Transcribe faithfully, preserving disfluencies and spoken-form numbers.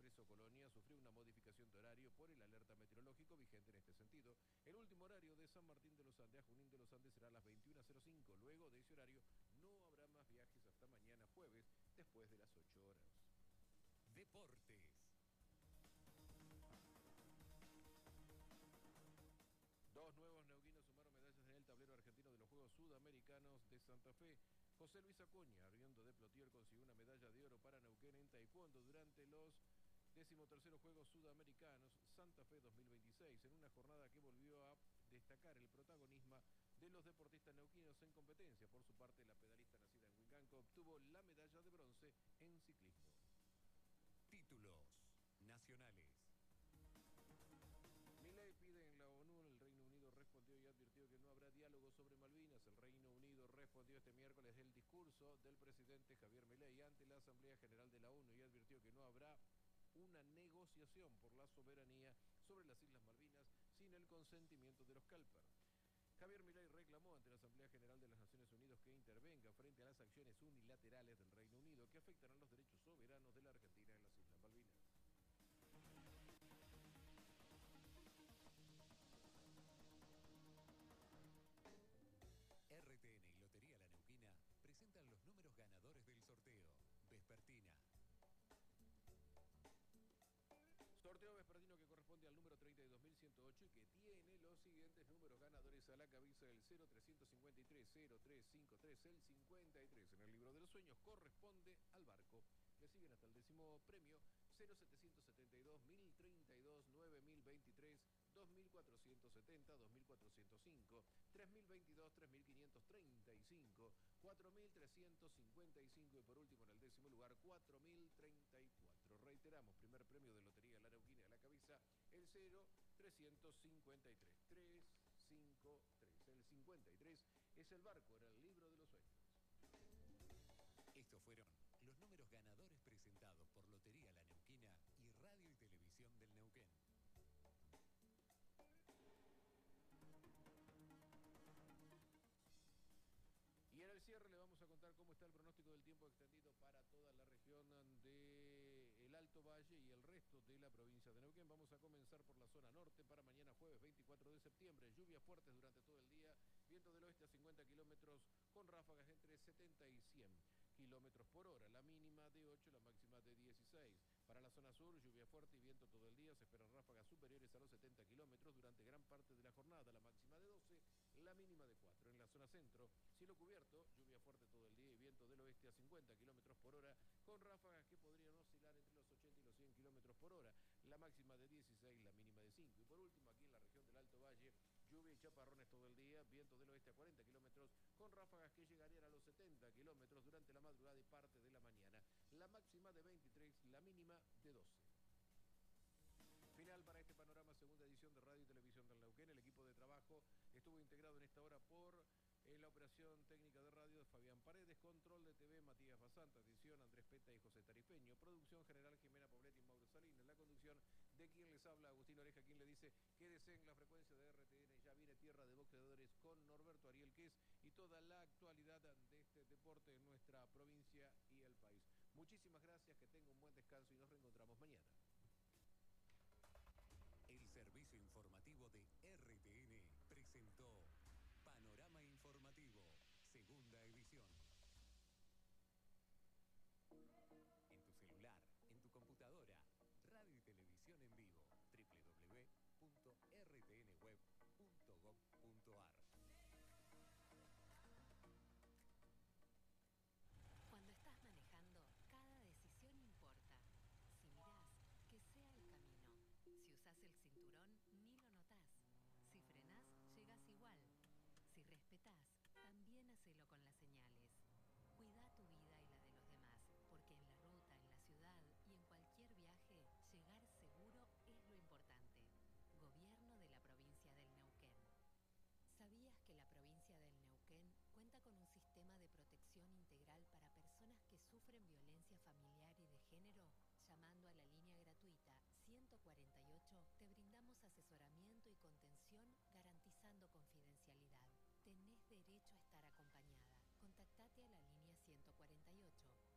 Progreso Colonia sufrió una modificación de horario por el alerta meteorológico vigente en este sentido. El último horario de San Martín de los Andes a Junín de los Andes será a las veintiuna cero cinco. Luego de ese horario no habrá más viajes hasta mañana jueves después de las ocho horas. Deportes. Dos nuevos neuquinos sumaron medallas en el tablero argentino de los Juegos Sudamericanos de Santa Fe. José Luis Acuña, arriendo de Plotier, consiguió una medalla de oro para Neuquén en taekwondo durante los decimoterceros Juegos Sudamericanos Santa Fe dos mil veintiséis, en una jornada que volvió a destacar el protagonismo de los deportistas neuquinos en competencia. Por su parte, la pedalista nacida en Huincanco obtuvo la medalla de bronce en ciclismo. Títulos nacionales. Milei pide en la ONU, el Reino Unido respondió y advirtió que no habrá diálogo sobre Malvinas. El Reino Unido respondió este miércoles el discurso del presidente Javier Milei ante la Asamblea General de la ONU y advirtió que no habrá una negociación por la soberanía sobre las Islas Malvinas sin el consentimiento de los Calper. Javier Milei reclamó ante la Asamblea General de las Naciones Unidas que intervenga frente a las acciones unilaterales del Reino Unido que afectarán los derechos soberanos de la Argentina en las Islas Malvinas. R T N y Lotería La Neuquina presentan los números ganadores del sorteo vespertina. Sorteo vespertino que corresponde al número treinta y dos mil ciento ocho y que tiene los siguientes números ganadores a la cabeza: el cero trescientos cincuenta y tres, cero tres cincuenta y tres, el cincuenta y tres. En el libro de los sueños corresponde al barco. Le siguen hasta el décimo premio: cero setecientos setenta y dos, mil treinta y dos, nueve mil veintitrés, dos mil cuatrocientos setenta, dos mil cuatrocientos cinco, tres mil veintidós, tres mil quinientos treinta y cinco, cuatro mil trescientos cincuenta y cinco y por último en el décimo lugar cuatro mil treinta y cuatro. Reiteramos, primer premio de Lotería La Neuquina a la cabeza, el cero trescientos cincuenta y tres, trescientos cincuenta y tres. El cincuenta y tres es el barco, era el libro de los sueños. Estos fueron los números ganadores presentados por Lotería La Neuquina y Radio y Televisión del Neuquén. Y en el cierre le vamos a contar cómo está el pronóstico del tiempo extendido para toda la región del Alto Valle y el resto de la provincia de Neuquén. Vamos a comenzar por la zona norte para mañana jueves veinticuatro de septiembre. Lluvias fuertes durante todo el día, viento del oeste a cincuenta kilómetros con ráfagas entre setenta y cien kilómetros por hora. La mínima de ocho, la máxima de dieciséis. Para la zona sur, lluvia fuerte y viento todo el día. Se esperan ráfagas superiores a los setenta kilómetros durante gran parte de la jornada. La máxima de doce, la mínima de cuatro. En la zona centro, cielo cubierto, lluvia fuerte todo el día y viento del oeste a cincuenta kilómetros por hora, con ráfagas que podrían oscilar entre los ochenta y los cien kilómetros por hora. La máxima de dieciséis, la mínima de cinco. Y por último, aquí en la región del Alto Valle, lluvia y chaparrones todo el día, viento del oeste a cuarenta kilómetros, con ráfagas que llegarían a los setenta kilómetros durante la madrugada y parte de la mañana. La máxima de veintitrés, la mínima de doce. Final para este panorama, segunda edición de Radio y Televisión del Neuquén. El equipo de trabajo estuvo integrado en esta hora por en la operación técnica de radio de Fabián Paredes, control de T V Matías Basanta, edición Andrés Peta y José Tarifeño, producción general Jimena Pobletti y Mauro Salinas, la conducción de quien les habla, Agustín Oreja, quien le dice quédese en la frecuencia de R T N, ya viene Tierra de Boxeadores con Norberto Ariel Quez y toda la actualidad de este deporte en nuestra provincia y el país. Muchísimas gracias, que tenga un buen descanso y nos reencontramos mañana.